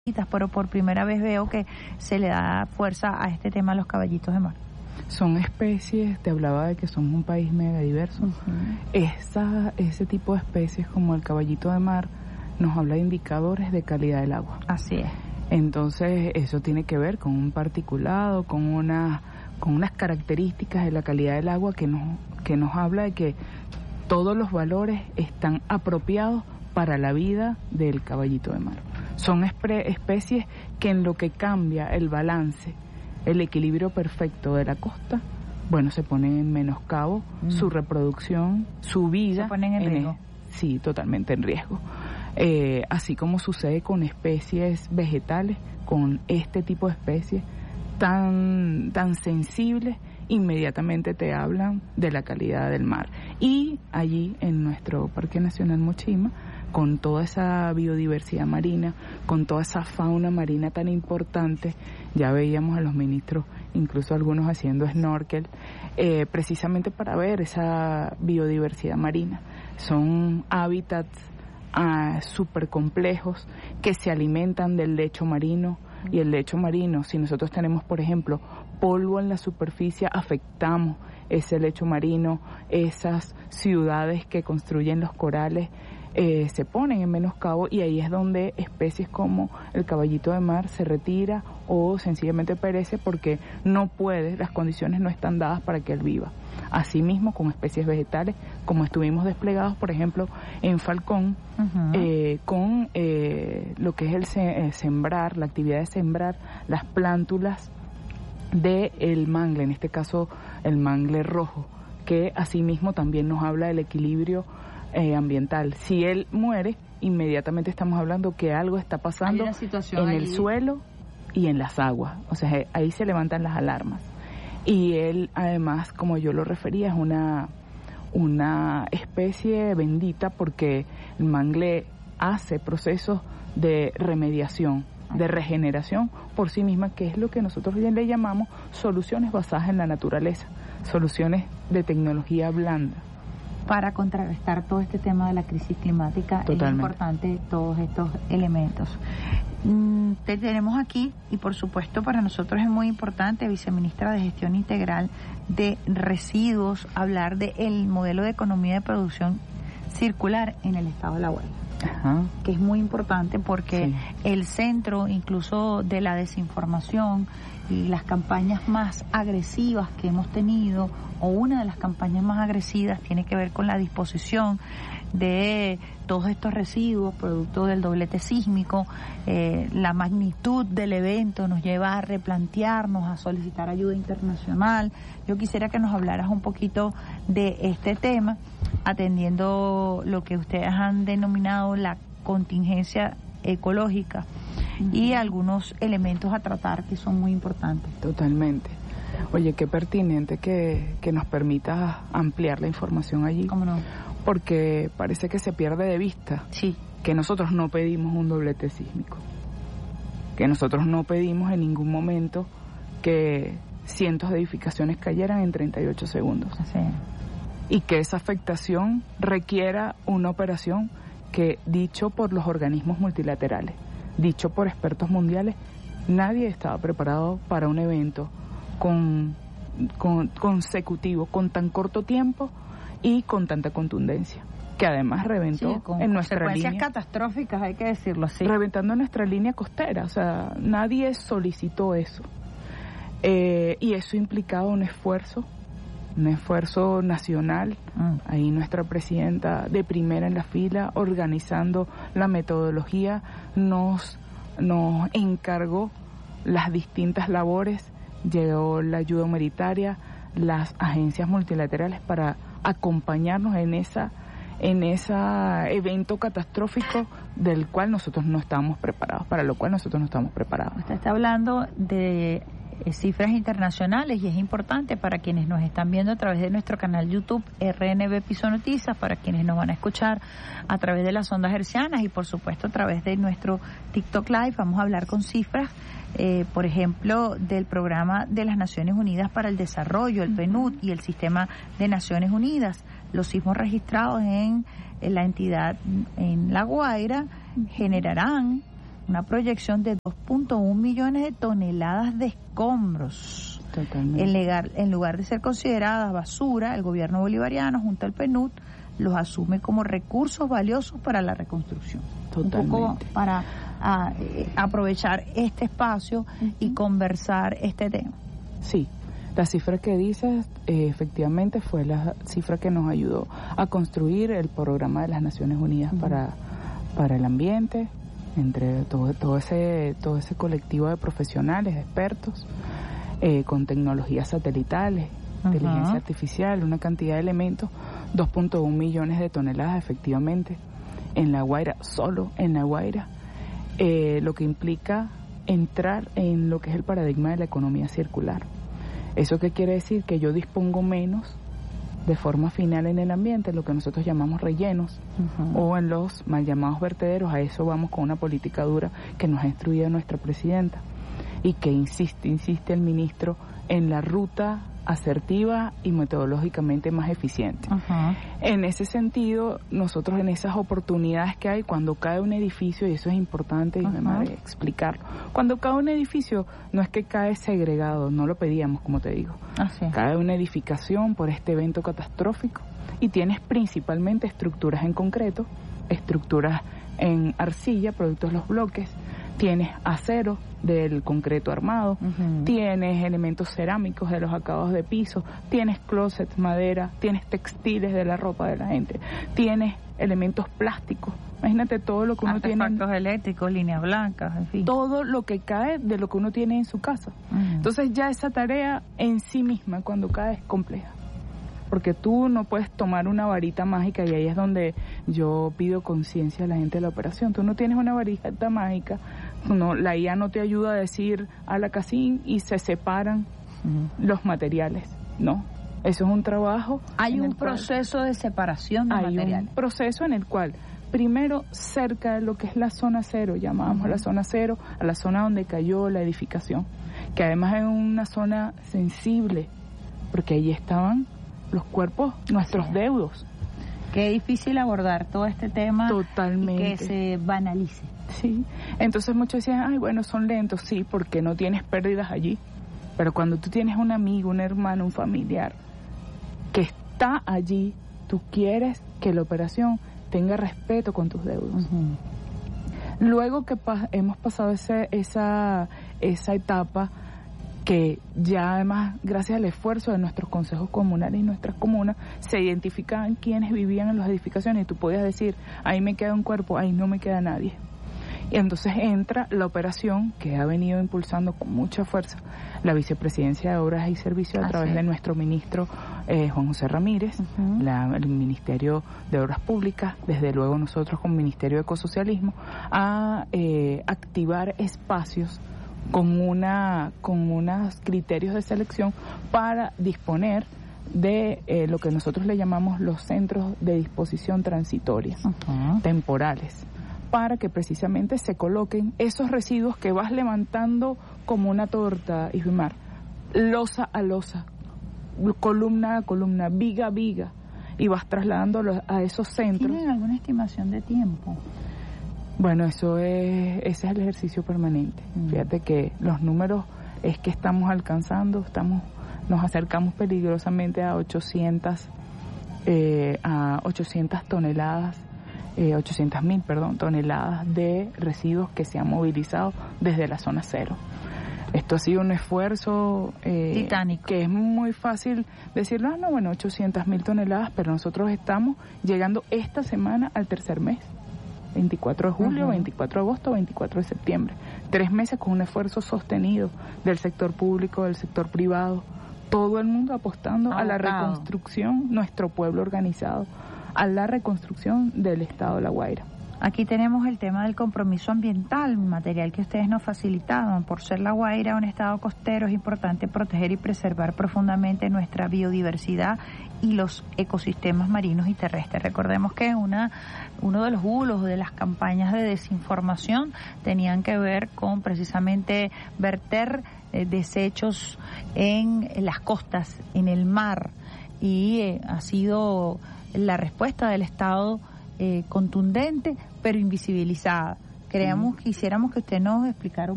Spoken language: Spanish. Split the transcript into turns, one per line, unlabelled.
pero por primera vez veo que se le da fuerza a este tema a los caballitos de mar.
Son especies, te hablaba de que son un país mega diverso. Ese tipo de especies como el caballito de mar nos habla de indicadores de calidad del agua.
Así es.
Entonces eso tiene que ver con un particulado, con unas características de la calidad del agua que nos habla de que todos los valores están apropiados para la vida del caballito de mar. Son especies que en lo que cambia el balance, el equilibrio perfecto de la costa, bueno, se pone en menoscabo su reproducción, su vida.
Se ponen en riesgo.
Sí, totalmente en riesgo. Así como sucede con especies vegetales, con este tipo de especies tan sensibles, inmediatamente te hablan de la calidad del mar. Y allí en nuestro Parque Nacional Mochima, con toda esa biodiversidad marina, con toda esa fauna marina tan importante, ya veíamos a los ministros, incluso algunos haciendo snorkel, precisamente para ver esa biodiversidad marina. Son hábitats súper complejos que se alimentan del lecho marino, y el lecho marino, si nosotros tenemos, por ejemplo, polvo en la superficie, afectamos ese lecho marino, esas ciudades que construyen los corales se ponen en menoscabo, y ahí es donde especies como el caballito de mar se retira o sencillamente perece porque no puede, las condiciones no están dadas para que él viva. Asimismo con especies vegetales, como estuvimos desplegados, por ejemplo, en Falcón, con lo que es el sembrar, la actividad de sembrar las plántulas del mangle, en este caso el mangle rojo, que asimismo también nos habla del equilibrio ambiental. Si él muere, inmediatamente estamos hablando que algo está pasando en el suelo y en las aguas. O sea, ahí se levantan las alarmas. Y él, además, como yo lo refería, es una especie bendita porque el mangle hace procesos de remediación, de regeneración por sí misma, que es lo que nosotros bien le llamamos soluciones basadas en la naturaleza, soluciones de tecnología blanda.
Para contrarrestar todo este tema de la crisis climática. Totalmente. Es importante todos estos elementos. Te tenemos aquí, y por supuesto para nosotros es muy importante, viceministra de Gestión Integral de Residuos, hablar del modelo de economía de producción circular en el estado de La Guaira. Que es muy importante porque el centro incluso de la desinformación y las campañas más agresivas que hemos tenido, o una de las campañas más agresivas, tiene que ver con la disposición de todos estos residuos producto del doblete sísmico. La magnitud del evento nos lleva a replantearnos, a solicitar ayuda internacional. Yo quisiera que nos hablaras un poquito de este tema, atendiendo lo que ustedes han denominado la contingencia ecológica y algunos elementos a tratar que son muy importantes.
Totalmente. Oye, qué pertinente que nos permita ampliar la información allí.
¿Cómo no?
Porque parece que se pierde de vista que nosotros no pedimos un doblete sísmico, que nosotros no pedimos en ningún momento que cientos de edificaciones cayeran en 38 segundos.
Así es.
Y que esa afectación requiera una operación que, dicho por los organismos multilaterales, dicho por expertos mundiales, nadie estaba preparado para un evento consecutivo, con tan corto tiempo y con tanta contundencia, que además reventó en nuestra línea.
Consecuencias catastróficas, hay que decirlo así.
Reventando en nuestra línea costera, o sea, nadie solicitó eso. Y eso implicaba un esfuerzo nacional. Ahí nuestra presidenta de primera en la fila, organizando la metodología, nos encargó las distintas labores, llegó la ayuda humanitaria, las agencias multilaterales para acompañarnos en ese evento catastrófico del cual nosotros no estábamos preparados, para lo cual nosotros no estamos preparados.
Usted está hablando de cifras internacionales y es importante para quienes nos están viendo a través de nuestro canal YouTube RNB Piso Noticias, para quienes nos van a escuchar a través de las ondas hercianas y por supuesto a través de nuestro TikTok Live. Vamos a hablar con cifras, por ejemplo, del Programa de las Naciones Unidas para el Desarrollo, el PNUD, y el Sistema de Naciones Unidas. Los sismos registrados en la entidad en La Guaira generarán una proyección de 2.1 millones de toneladas de escombros.
Totalmente.
En lugar de ser consideradas basura, el gobierno bolivariano, junto al PNUD, los asume como recursos valiosos para la reconstrucción.
Totalmente.
Un poco para aprovechar este espacio y conversar este tema.
Sí, la cifra que dices efectivamente fue la cifra que nos ayudó a construir el programa de las Naciones Unidas para el ambiente, entre todo ese colectivo de profesionales, de expertos, con tecnologías satelitales, inteligencia artificial, una cantidad de elementos, 2.1 millones de toneladas efectivamente en La Guaira, solo en La Guaira, lo que implica entrar en lo que es el paradigma de la economía circular. ¿Eso qué quiere decir? Que yo dispongo menos de forma final en el ambiente, lo que nosotros llamamos rellenos, o en los mal llamados vertederos. A eso vamos con una política dura que nos ha instruido nuestra presidenta y que insiste el ministro en la ruta asertiva y metodológicamente más eficiente. En ese sentido, nosotros en esas oportunidades que hay, cuando cae un edificio, y eso es importante explicarlo, cuando cae un edificio no es que cae segregado, no lo pedíamos, como te digo, cae una edificación por este evento catastrófico y tienes principalmente estructuras en concreto, estructuras en arcilla, producto de los bloques, tienes acero del concreto armado, tienes elementos cerámicos de los acabados de piso, tienes closets, madera, tienes textiles de la ropa de la gente, tienes elementos plásticos. Imagínate todo lo que uno tiene.
Artefactos eléctricos, líneas blancas, en fin.
Todo lo que cae de lo que uno tiene en su casa. Entonces ya esa tarea en sí misma, cuando cae, es compleja. Porque tú no puedes tomar una varita mágica, y ahí es donde yo pido conciencia a la gente de la operación. Tú no tienes una varita mágica, la IA no te ayuda a decir a la casín y se separan los materiales, no. Eso es un trabajo.
Hay un proceso de separación de materiales.
Hay un proceso en el cual, primero, cerca de lo que es la zona cero, llamábamos la zona cero, a la zona donde cayó la edificación, que además es una zona sensible, porque ahí estaban los cuerpos, nuestros deudos.
Qué difícil abordar todo este tema.
Totalmente.
Y que se banalice.
Sí, entonces muchos decían, ay, bueno, son lentos, sí, porque no tienes pérdidas allí. Pero cuando tú tienes un amigo, un hermano, un familiar que está allí, tú quieres que la operación tenga respeto con tus deudos. Luego que hemos pasado esa etapa, que ya además, gracias al esfuerzo de nuestros consejos comunales y nuestras comunas, se identificaban quiénes vivían en las edificaciones, y tú podías decir, ahí me queda un cuerpo, ahí no me queda nadie. Y entonces entra la operación que ha venido impulsando con mucha fuerza la Vicepresidencia de Obras y Servicios a través de nuestro ministro Juan José Ramírez, el Ministerio de Obras Públicas, desde luego nosotros como Ministerio de Ecosocialismo, a activar espacios con unos criterios de selección para disponer de lo que nosotros le llamamos los centros de disposición transitoria, temporales, para que precisamente se coloquen esos residuos que vas levantando como una torta, Isbimar, losa a losa, columna a columna, viga a viga, y vas trasladándolos a esos centros.
¿Tienen alguna estimación de tiempo?
Bueno, ese es el ejercicio permanente. Fíjate que los números es que estamos alcanzando, nos acercamos peligrosamente a 800 toneladas, 800.000 toneladas de residuos que se han movilizado desde la zona cero. Esto ha sido un esfuerzo
titánico,
que es muy fácil decirlo, 800.000 toneladas, pero nosotros estamos llegando esta semana al tercer mes. 24 de julio, 24 de agosto, 24 de septiembre. 3 meses con un esfuerzo sostenido del sector público, del sector privado, todo el mundo apostando a la reconstrucción, nuestro pueblo organizado, a la reconstrucción del Estado de La Guaira.
Aquí tenemos el tema del compromiso ambiental, material que ustedes nos facilitaban. Por ser La Guaira un estado costero, es importante proteger y preservar profundamente nuestra biodiversidad y los ecosistemas marinos y terrestres. Recordemos que uno de los bulos de las campañas de desinformación tenían que ver con precisamente verter desechos en las costas, en el mar, y ha sido la respuesta del Estado contundente, pero invisibilizada. Quisiéramos que usted nos explicara